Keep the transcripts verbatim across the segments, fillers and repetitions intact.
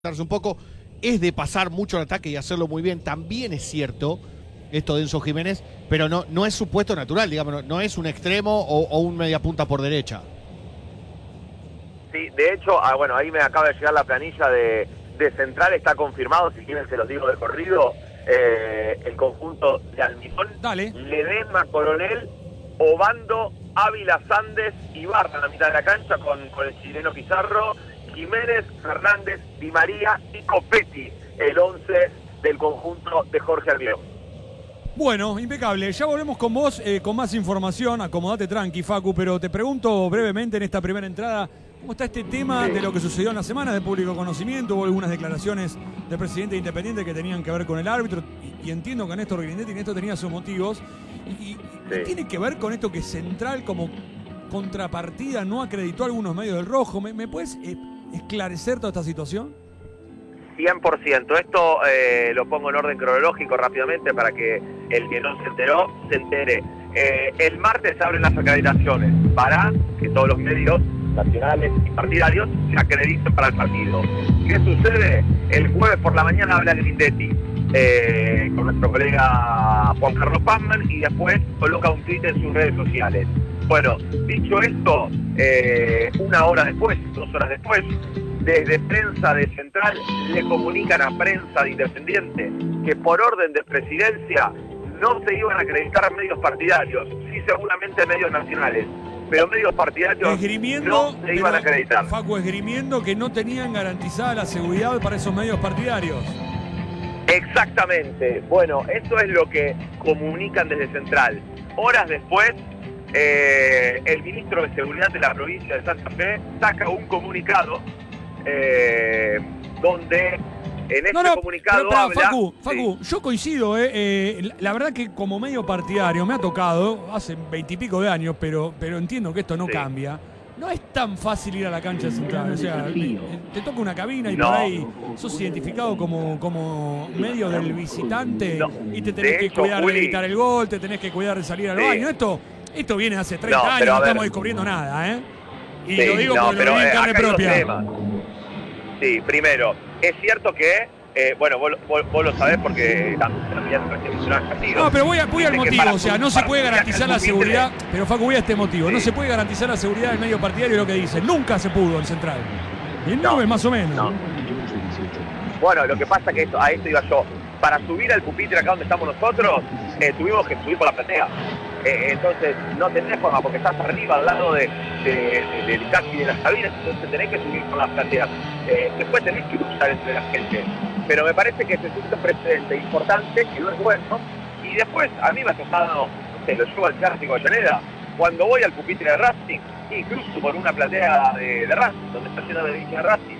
un poco, es de pasar mucho al ataque y hacerlo muy bien. También es cierto esto de Enzo Jiménez, pero no, no es su puesto natural, digamos, no, no es un extremo o, o un media punta por derecha. Sí, de hecho, ah, bueno, ahí me acaba de llegar la planilla de, de Central, está confirmado, si quieren se los digo de corrido, eh, el conjunto de Almirón, Dale. Ledesma, Coronel, Obando, Ávila, Sandes, Ibarra en la mitad de la cancha con, con el chileno Pizarro, Jiménez, Fernández, Di María y Copetti, el once del conjunto de Jorge Almirón. Bueno, impecable. Ya volvemos con vos eh, con más información. Acomodate tranqui, Facu, pero te pregunto brevemente en esta primera entrada, ¿cómo está este tema de lo que sucedió en la semana de público conocimiento? Hubo algunas declaraciones del presidente Independiente que tenían que ver con el árbitro, y, y entiendo que Néstor Grindetti en esto tenía sus motivos. Y, y, Sí. y tiene que ver con esto que Central como contrapartida no acreditó a algunos medios del Rojo. ¿Me, me puedes eh, esclarecer toda esta situación? cien por ciento. Esto eh, lo pongo en orden cronológico rápidamente para que el que no se enteró, se entere. Eh, el martes se abren las acreditaciones para que todos los medios nacionales y partidarios se acrediten para el partido. ¿Qué sucede? El jueves por la mañana habla Grindetti eh, con nuestro colega Juan Carlos Pazman y después coloca un tweet en sus redes sociales. Bueno, dicho esto, eh, una hora después, dos horas después, desde prensa de Central le comunican a prensa de Independiente que por orden de presidencia no se iban a acreditar medios partidarios, sí seguramente medios nacionales, pero medios partidarios Esgrimiendo, no se iban a acreditar. Facu, esgrimiendo que no tenían garantizada la seguridad para esos medios partidarios. Exactamente. Bueno, eso es lo que comunican desde Central. Horas después, eh, el ministro de Seguridad de la provincia de Santa Fe saca un comunicado eh, donde en este no, no, comunicado pero, pero, habla... Facu, Facu, sí. yo coincido, eh, eh, la, la verdad que como medio partidario me ha tocado hace veintipico de años, pero, pero entiendo que esto no Sí. cambia. No es tan fácil ir a la cancha de Central, o sea, eh, te toca una cabina y No. por ahí sos identificado como, como medio del visitante No. y te tenés De que hecho, cuidar Juli, de evitar el gol, te tenés que cuidar de salir al Sí. baño. Esto, esto viene hace treinta No, años, pero no a ver. estamos descubriendo nada, ¿eh? Y Sí, lo digo no, porque pero, lo vi en eh, carne acá hay dos propia. temas. Sí, primero, es cierto que, eh, bueno, vos, vos, vos lo sabés porque también también No, pero voy, a, voy al Dice que motivo, para o sea, su- no se para puede su garantizar la viaje al seguridad, pupitre- pero Facu, voy a este motivo, Sí. no se puede garantizar la seguridad del medio partidario, lo que dice, nunca se pudo en Central. Y en No, Nubes más o menos. no. Bueno, lo que pasa que esto, a esto iba yo. Para subir al pupitre acá donde estamos nosotros, eh, tuvimos que subir por la platea. Eh, entonces, no tenés forma porque estás arriba al lado de, de, de, de casi de las cabinas, entonces tenés que subir por las plateas. Eh, después tenés que cruzar entre la gente. Pero me parece que ese es un precedente importante, que no es bueno. Y después, a mí me ha tocado, no sé, lo llevo al clásico de Llaneda, cuando voy al pupitre de Racing y cruzo por una platea de, de Racing, donde está llena de hinchas de Racing,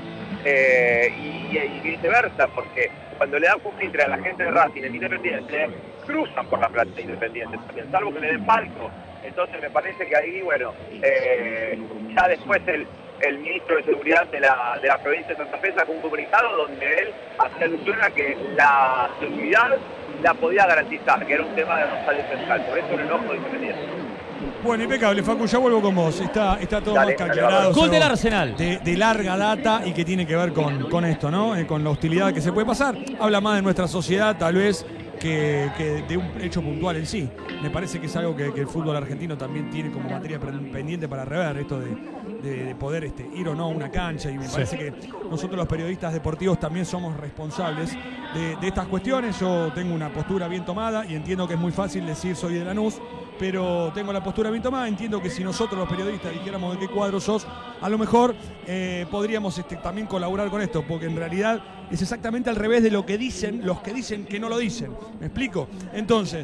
eh, y, y viceversa, porque cuando le dan pupitre a la gente de Racing en Independiente, cruzan por la platea Independiente también, salvo que le den palco. Entonces me parece que ahí, bueno, eh, ya después el, el ministro de Seguridad de la, de la provincia de Santa Fe sacó un comunicado donde él hace alusión a que la seguridad la podía garantizar, que era un tema de Rosario Central, por eso el enojo de Independiente. Bueno, impecable, Facu, ya vuelvo con vos. Está, está todo Dale, más que dale, aclarado. vamos. es Gol del algo Arsenal. De, de larga data y que tiene que ver con, con esto, ¿no? Eh, con la hostilidad que se puede pasar. Habla más de nuestra sociedad, tal vez, que, que de un hecho puntual en sí. Me parece que es algo que, que el fútbol argentino también tiene como materia pendiente para rever, esto de, de, de poder este, ir o no a una cancha. Y me Sí. parece que nosotros los periodistas deportivos también somos responsables de, de estas cuestiones. Yo tengo una postura bien tomada y entiendo que es muy fácil decir soy de Lanús, pero tengo la postura bien tomada. Entiendo que si nosotros los periodistas dijéramos de qué cuadro sos, a lo mejor eh, podríamos este, también colaborar con esto, porque en realidad es exactamente al revés de lo que dicen los que dicen que no lo dicen. ¿Me explico? Entonces,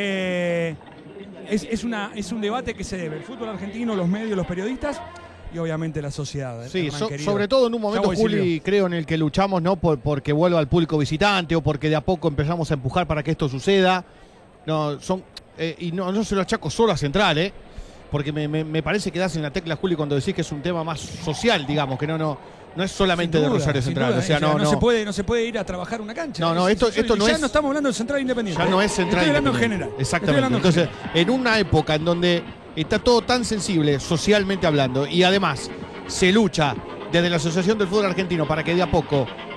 eh, es, es, una, es un debate que se debe el fútbol argentino, los medios, los periodistas y obviamente la sociedad. Sí, Hernán so- querido. sobre todo en un Ya momento, voy, Juli, Silvio. creo en el que luchamos, no por, porque vuelva al público visitante o porque de a poco empezamos a empujar para que esto suceda. No, son eh, y no, no se lo achaco solo a Central, ¿eh? Porque me, me, me parece que das en la tecla, Juli, cuando decís que es un tema más social, digamos, que no, no, no es solamente Sin de duda, Rosario sin Central. duda, O sea, eh, no, no, no. Se puede, no se puede ir a trabajar a una cancha. No, no, Es- esto- es- esto no ya es- no estamos hablando de Central Independiente. Ya no es Central Estoy hablando en Independiente. general. Exactamente. Estoy hablando en Entonces, general. en una época en donde está todo tan sensible socialmente hablando y además se lucha desde la Asociación del Fútbol Argentino para que de a poco